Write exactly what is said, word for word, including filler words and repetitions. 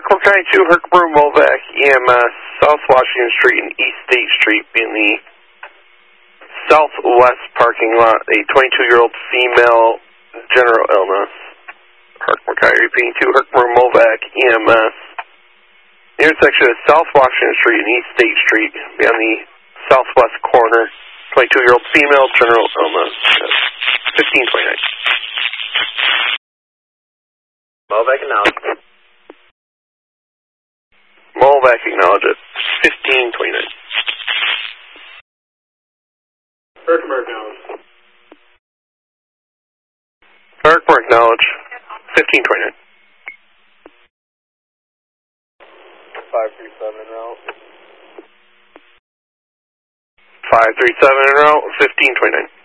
Herkimer County two, Herkimer Movac, E M S, South Washington Street and East State Street in the southwest parking lot. A twenty-two-year-old female, general illness. Herkimer County, repeating two, Herkimer Movac, E M S. The intersection is South Washington Street and East State Street, on the southwest corner. twenty-two-year-old female, general illness. fifteen twenty-nine. Movac acknowledge. Movac acknowledge it. fifteen twenty-nine. Herkimer acknowledge. Herkimer acknowledge. fifteen twenty-nine. five three seven en route. five three seven en route, fifteen twenty-nine.